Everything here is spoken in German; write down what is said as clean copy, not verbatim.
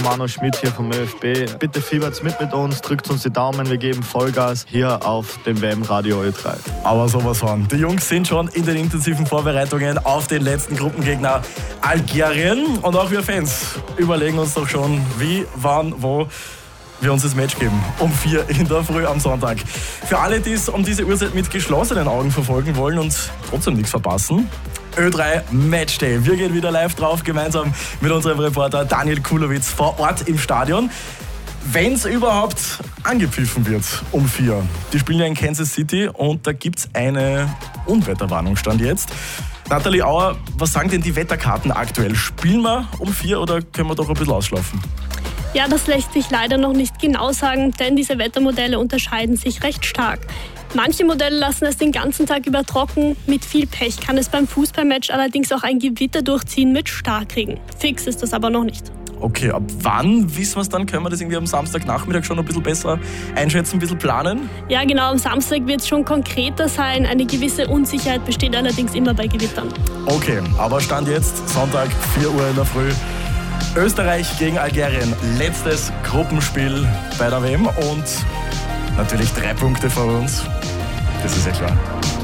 Manu Schmidt hier vom ÖFB. Bitte fiebert's mit uns, drückt uns die Daumen, wir geben Vollgas hier auf dem WM-Radio Ö3. Aber sowas von. Die Jungs sind schon in den intensiven Vorbereitungen auf den letzten Gruppengegner Algerien. Und auch wir Fans überlegen uns doch schon, wie, wann, wo wir uns das Match geben. Um 4 in der Früh am Sonntag. Für alle, die es um diese Uhrzeit mit geschlossenen Augen verfolgen wollen und trotzdem nichts verpassen, Ö3 Matchday. Wir gehen wieder live drauf, gemeinsam mit unserem Reporter Daniel Kulowitz vor Ort im Stadion. Wenn es überhaupt angepfiffen wird um 4. Die spielen ja in Kansas City und da gibt es eine Unwetterwarnung, stand jetzt. Nathalie Auer, was sagen denn die Wetterkarten aktuell? Spielen wir um 4 oder können wir doch ein bisschen ausschlafen? Ja, das lässt sich leider noch nicht genau sagen, denn diese Wettermodelle unterscheiden sich recht stark. Manche Modelle lassen es den ganzen Tag über trocken. Mit viel Pech kann es beim Fußballmatch allerdings auch ein Gewitter durchziehen mit Starkregen. Fix ist das aber noch nicht. Okay, ab wann wissen wir es dann? Können wir das irgendwie am Samstagnachmittag schon ein bisschen besser einschätzen, ein bisschen planen? Ja, genau, am Samstag wird es schon konkreter sein. Eine gewisse Unsicherheit besteht allerdings immer bei Gewittern. Okay, aber Stand jetzt, Sonntag, 4 Uhr in der Früh. Österreich gegen Algerien. Letztes Gruppenspiel bei der WM und natürlich 3 Punkte vor uns. Das ist ja klar.